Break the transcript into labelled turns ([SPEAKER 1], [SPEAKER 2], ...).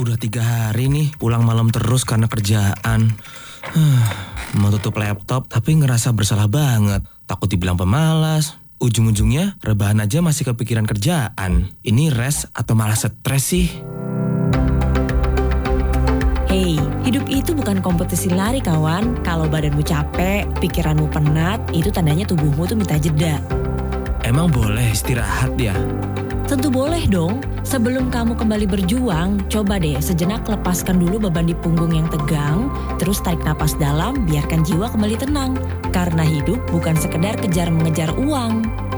[SPEAKER 1] Udah 3 hari nih pulang malam terus karena kerjaan. Mau tutup laptop tapi ngerasa bersalah banget. Takut dibilang pemalas. Ujung-ujungnya rebahan aja masih kepikiran kerjaan. Ini rest atau malah stres sih?
[SPEAKER 2] Hey, hidup itu bukan kompetisi lari kawan. Kalau badanmu capek, pikiranmu penat, itu tandanya tubuhmu tuh minta jeda.
[SPEAKER 1] Emang boleh istirahat ya?
[SPEAKER 2] Tentu boleh dong. Sebelum kamu kembali berjuang, coba deh sejenak lepaskan dulu beban di punggung yang tegang, terus tarik napas dalam, biarkan jiwa kembali tenang. Karena hidup bukan sekedar kejar mengejar uang.